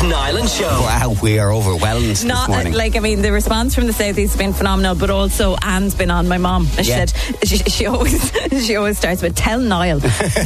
Niall and Show. Wow, we are overwhelmed this morning. The response from the Southeast has been phenomenal, but also Anne's been on my mum. She said she always starts with, tell Niall.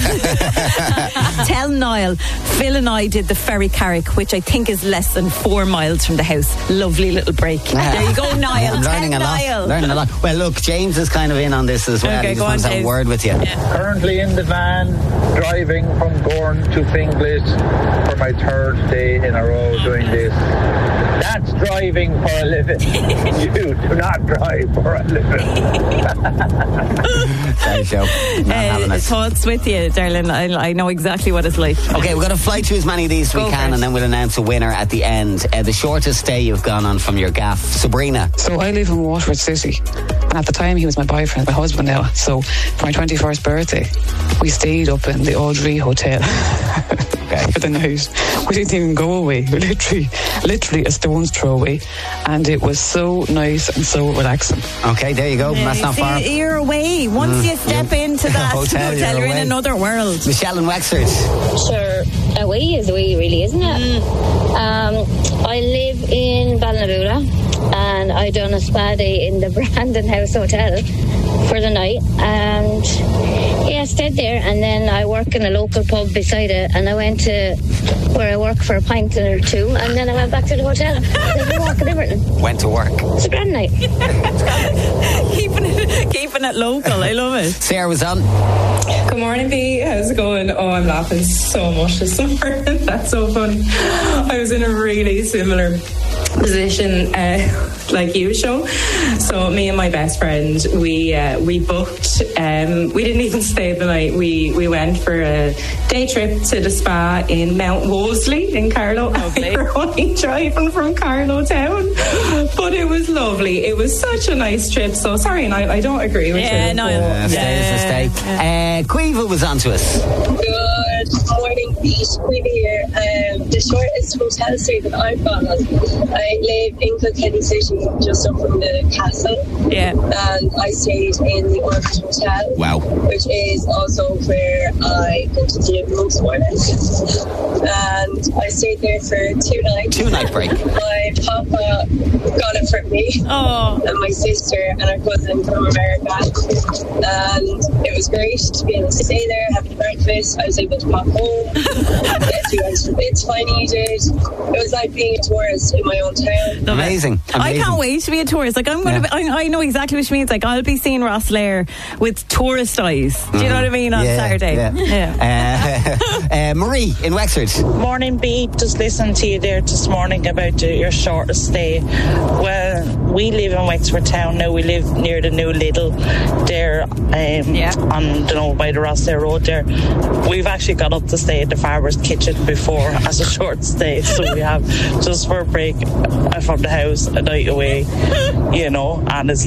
Tell Niall, Phil and I did the Ferry Carrick, which I think is less than 4 miles from the house. Lovely little break. There you go, Niall. I'm learning a lot. Well, look, James is kind of in on this as well. Okay, he just wants to have a word with you. Yeah. Currently in the van, driving from Gorn to Finglas for my 3rd day in a row doing this. That's driving for a living. You do not drive for a living. Sorry, Joe. Not having it. Thoughts with you, darling. I know exactly what it's like. Okay, we're going to fly through as many of these as we can, and then we'll announce a winner at the end. The shortest stay you've gone on from your gaff. Sabrina. So I live in Waterford City, and at the time he was my boyfriend, my husband now. So for my 21st birthday, we stayed up in the Audrey Hotel for the night. We didn't even go away. We literally a stone's throw away, and it was so nice and so relaxing. Okay, there you go. That's not far. You're away. Once you step into that hotel, you're in another world. Michelle in Wexford. Sure, away is away, really, isn't it? I live in Ballinabuda, and I done a spa day in the Brandon House Hotel for the night, and I stayed there, and then I work in a local pub beside it, and I went to where I work for a pint or two, and then I went back to the hotel. There's a walk and everything. Went to work. It's a grand night. keeping it local. I love it. Sarah was on. Good morning, B. How's it going? Oh, I'm laughing so much this morning. That's so funny. I was in a really similar position like you, Show. So me and my best friend, we booked. We didn't even stay the night. We went for a day trip to the spa in Mount Wolseley in Carlow. We were only driving from Carlow town, but it was lovely. It was such a nice trip. So sorry, Niall, I don't agree with you. Stay is a stay. Quiva was on to us. Good morning, Pete. Quiva here. The shortest hotel stay that I've gone on. I live in Kilkenny City, just up from the castle. Yeah. And I stayed in the Orbit Hotel. Wow. Which is also where I go to the gym most mornings. And I stayed there for 2 nights. 2-night break. My papa got it for me. Oh. And my sister and her cousin from America. And it was great to be able to stay there, have breakfast. I was able to pop home, get 2 extra bits if I needed. It was like being a tourist in my own town. Amazing. I can't wait to be a tourist. Like I'm going to. I know exactly what she means. Like I'll be seeing Ross Lair with tourist eyes. Do you know what I mean on Saturday? Yeah. Marie in Wexford. Morning, B. Just listening to you there this morning about your shortest stay. Well, we live in Wexford town now. We live near the new Lidl there, on by the Ross Lair Road there. We've actually got up to stay at the Farmer's Kitchen before as a short stay, so we have just for a break from the house a night away, and it's